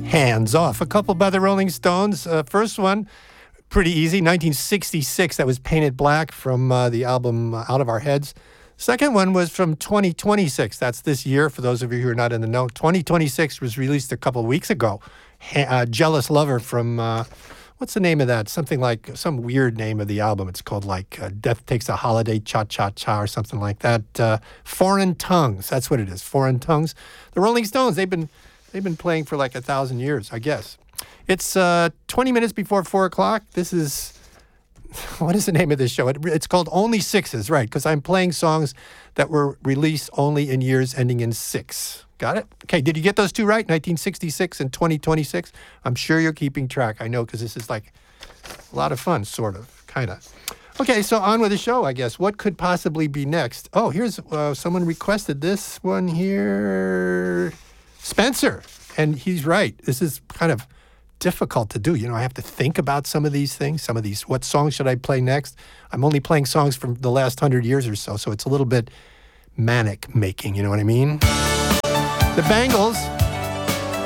Hands Off. A couple by the Rolling Stones. First one, pretty easy, 1966. That was Painted Black from the album Out of Our Heads. Second one was from 2026. That's this year, for those of you who are not in the know. 2026 was released a couple of weeks ago. Jealous Lover from, what's the name of that? Something like, some weird name of the album. It's called like Death Takes a Holiday, Cha-Cha-Cha or something like that. Foreign Tongues, that's what it is, Foreign Tongues. The Rolling Stones, they've been playing for like 1,000 years, I guess. It's 20 minutes before 4 o'clock. This is, what is the name of this show? It's called Only Sixes, right? Because I'm playing songs that were released only in years ending in 6. Got it? Okay, did you get those two right? 1966 and 2026? I'm sure you're keeping track. I know, because this is like a lot of fun, sort of, kind of. Okay, so on with the show, I guess. What could possibly be next? Oh, here's someone requested this one here. Spencer. And he's right. This is kind of difficult to do. You know, I have to think about some of these things, what songs should I play next? I'm only playing songs from the last 100 years or so it's a little bit manic making, you know what I mean? The Bangles